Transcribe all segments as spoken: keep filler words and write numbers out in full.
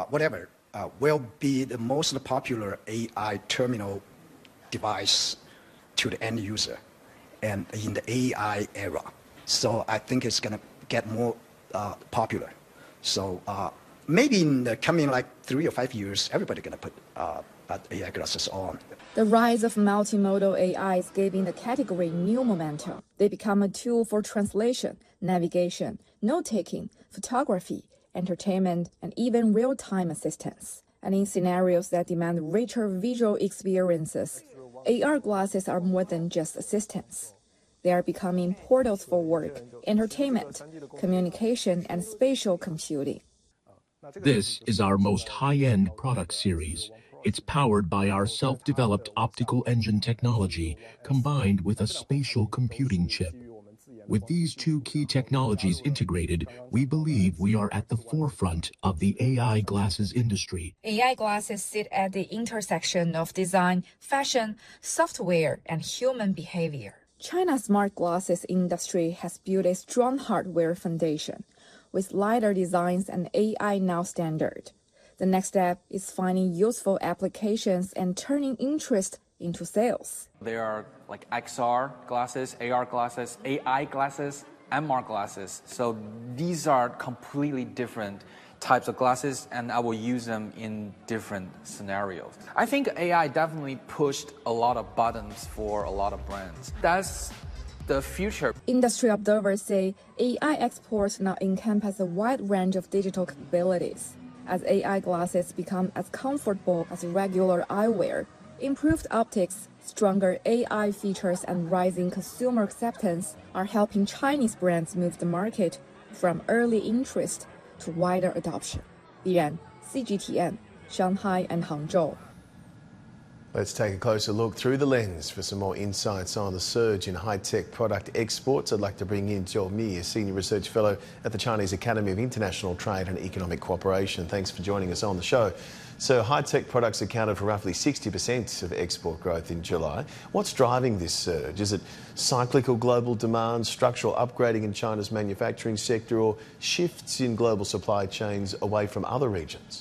whatever, uh, will be the most popular A I terminal device to the end user and in the A I era. So I think it's going to get more uh, popular. So uh, maybe in the coming like three or five years, everybody's going to put uh, A I glasses on. The rise of multimodal A I is giving the category new momentum. They become a tool for translation, navigation, note-taking, photography, entertainment, and even real-time assistance. And in scenarios that demand richer visual experiences, A R glasses are more than just assistants. They are becoming portals for work, entertainment, communication, and spatial computing. This is our most high-end product series. It's powered by our self-developed optical engine technology combined with a spatial computing chip. With these two key technologies integrated, we believe we are at the forefront of the A I glasses industry. A I glasses sit at the intersection of design, fashion, software, and human behavior. China's smart glasses industry has built a strong hardware foundation, with lighter designs and A I now standard. The next step is finding useful applications and turning interest into sales. There are like X R glasses, A R glasses, A I glasses, M R glasses. So these are completely different types of glasses, and I will use them in different scenarios. I think A I definitely pushed a lot of buttons for a lot of brands. That's the future. Industry observers say A I exports now encompass a wide range of digital capabilities. As A I glasses become as comfortable as regular eyewear, improved optics, stronger A I features, and rising consumer acceptance are helping Chinese brands move the market from early interest to wider adoption. Li Ran, C G T N, Shanghai and Hangzhou. Let's take a closer look through the lens for some more insights on the surge in high-tech product exports. I'd like to bring in Zhou Mi, a Senior Research Fellow at the Chinese Academy of International Trade and Economic Cooperation. Thanks for joining us on the show. So high-tech products accounted for roughly sixty percent of export growth in July. What's driving this surge? Is it cyclical global demand, structural upgrading in China's manufacturing sector, or shifts in global supply chains away from other regions?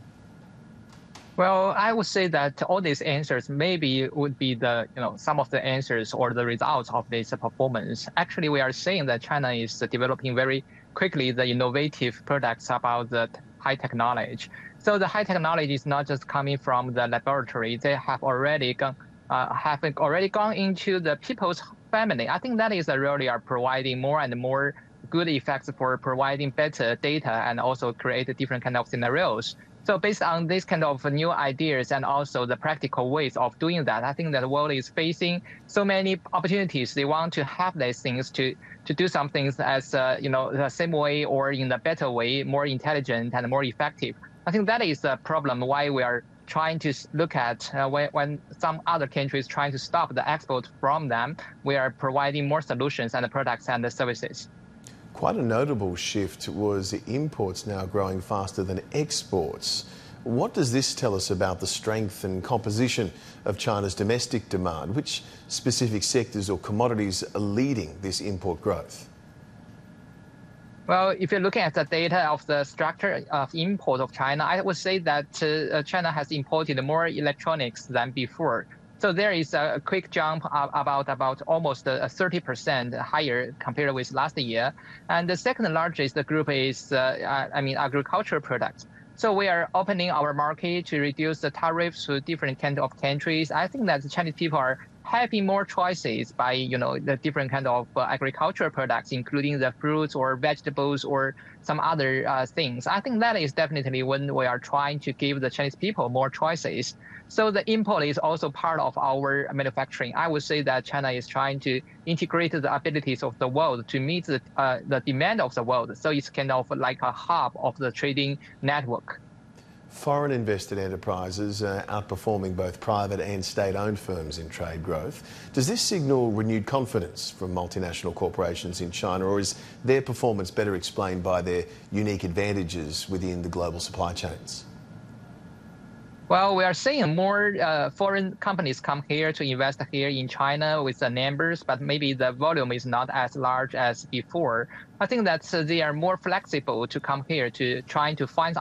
Well, I would say that all these answers maybe would be the, you know, some of the answers or the results of this performance. Actually, we are seeing that China is developing very quickly the innovative products about the high technology. So the high technology is not just coming from the laboratory. They have already gone, uh, have already gone into the people's family. I think that is really are providing more and more good effects for providing better data and also create different kind of scenarios. So based on this kind of new ideas and also the practical ways of doing that, I think that the world is facing so many opportunities. They want to have these things to, to do some things as, uh, you know, the same way or in a better way, more intelligent and more effective. I think that is the problem why we are trying to look at uh, when, when some other countries trying to stop the export from them, we are providing more solutions and products and services. Quite a notable shift was imports now growing faster than exports. What does this tell us about the strength and composition of China's domestic demand? Which specific sectors or commodities are leading this import growth? Well, if you're looking at the data of the structure of import of China, I would say that uh, China has imported more electronics than before. So there is a quick jump about about almost thirty percent higher compared with last year. And the second largest group is, uh, I mean, agricultural products. So we are opening our market to reduce the tariffs to different kind of countries. I think that the Chinese people are having more choices by, you know, the different kind of uh, agricultural products, including the fruits or vegetables or some other uh, things. I think that is definitely when we are trying to give the Chinese people more choices. So the import is also part of our manufacturing. I would say that China is trying to integrate the abilities of the world to meet the, uh, the demand of the world. So it's kind of like a hub of the trading network. Foreign invested enterprises are outperforming both private and state-owned firms in trade growth. Does this signal renewed confidence from multinational corporations in China, or is their performance better explained by their unique advantages within the global supply chains? Well, we are seeing more uh, foreign companies come here to invest here in China with the numbers, but maybe the volume is not as large as before. I think that uh, they are more flexible to come here to trying to find